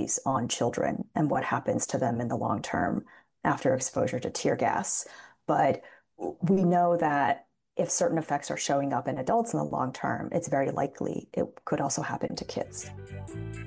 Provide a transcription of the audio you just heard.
studies on children and what happens to them in the long term after exposure to tear gas. But we know that if certain effects are showing up in adults in the long term, it's very likely it could also happen to kids.